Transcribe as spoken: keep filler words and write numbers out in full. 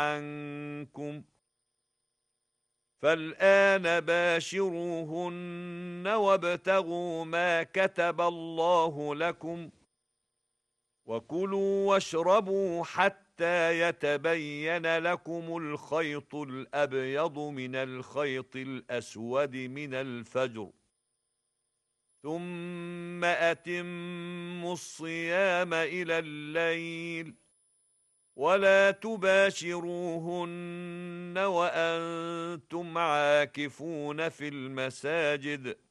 عنكم فالآن باشروهن وابتغوا ما كتب الله لكم وكلوا واشربوا حتى يتبين لكم الخيط الأبيض من الخيط الأسود من الفجر ثم أتموا الصيام إلى الليل ولا تباشروهن وأنتم عاكفون في المساجد